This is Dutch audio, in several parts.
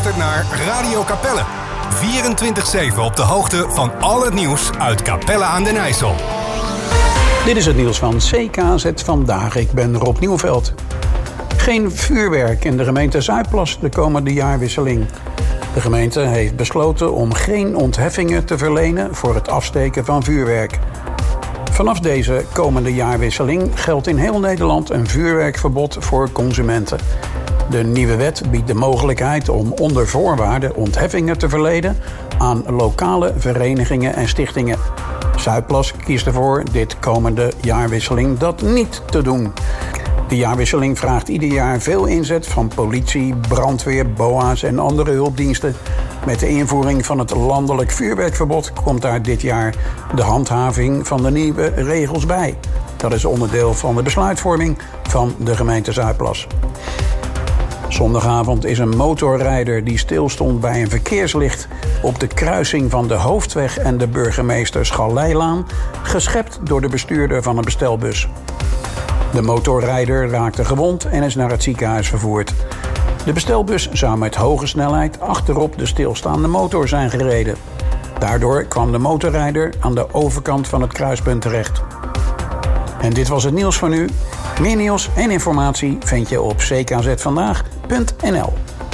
luistert naar Radio Capelle. 24/7 op de hoogte van al het nieuws uit Capelle aan den IJssel. Dit is het nieuws van CKZ Vandaag. Ik ben Rob Nieuwveld. Geen vuurwerk in de gemeente Zuidplas de komende jaarwisseling. De gemeente heeft besloten om geen ontheffingen te verlenen voor het afsteken van vuurwerk. Vanaf deze komende jaarwisseling geldt in heel Nederland een vuurwerkverbod voor consumenten. De nieuwe wet biedt de mogelijkheid om onder voorwaarden ontheffingen te verlenen aan lokale verenigingen en stichtingen. Zuidplas kiest ervoor dit komende jaarwisseling dat niet te doen. De jaarwisseling vraagt ieder jaar veel inzet van politie, brandweer, BOA's en andere hulpdiensten. Met de invoering van het landelijk vuurwerkverbod komt daar dit jaar de handhaving van de nieuwe regels bij. Dat is onderdeel van de besluitvorming van de gemeente Zuidplas. Zondagavond is een motorrijder die stilstond bij een verkeerslicht op de kruising van de Hoofdweg en de Burgemeester-Schalleilaan geschept door de bestuurder van een bestelbus. De motorrijder raakte gewond en is naar het ziekenhuis vervoerd. De bestelbus zou met hoge snelheid achterop de stilstaande motor zijn gereden. Daardoor kwam de motorrijder aan de overkant van het kruispunt terecht. En dit was het nieuws van nu. Meer nieuws en informatie vind je op ckzvandaag.nl.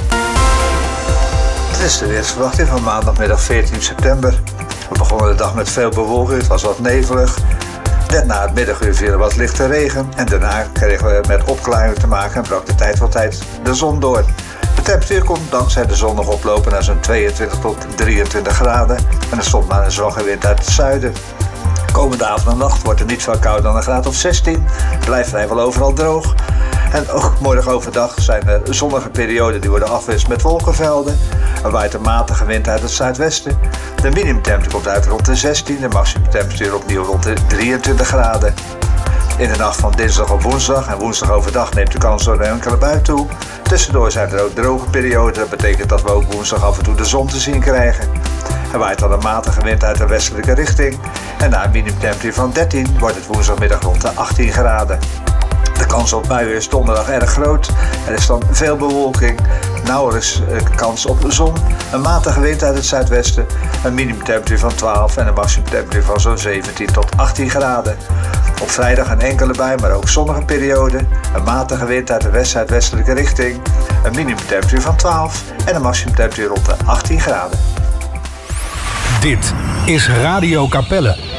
Dit is de weersverwachting van maandagmiddag 14 september. We begonnen de dag met veel bewolking, het was wat nevelig. Net na het middaguur viel er wat lichte regen en daarna kregen we met opklaringen te maken en brak de tijd de zon door. De temperatuur kon dankzij de zon nog oplopen naar zo'n 22 tot 23 graden en er stond maar een zwakke wind uit het zuiden. Komende avond en nacht wordt het niet veel kouder dan een graad of 16. Het blijft vrijwel overal droog. En ook morgen overdag zijn er zonnige perioden die worden afgewisseld met wolkenvelden. Er waait een matige wind uit het zuidwesten. De minimumtemperatuur komt uit rond de 16. De maximumtemperatuur opnieuw rond de 23 graden. In de nacht van dinsdag op woensdag en woensdag overdag neemt de kans door een enkele bui toe. Tussendoor zijn er ook droge perioden. Dat betekent dat we ook woensdag af en toe de zon te zien krijgen. Er waait dan een matige wind uit de westelijke richting. En na een minimumtemperatuur van 13 wordt het woensdagmiddag rond de 18 graden. De kans op buien is donderdag erg groot. Er is dan veel bewolking, nauwelijks kans op zon, een matige wind uit het zuidwesten, een minimumtemperatuur van 12 en een maximumtemperatuur van zo'n 17 tot 18 graden. Op vrijdag een enkele bui, maar ook zonnige periode, een matige wind uit de west-zuidwestelijke richting, een minimumtemperatuur van 12 en een maximumtemperatuur rond de 18 graden. Dit is Radio Capelle.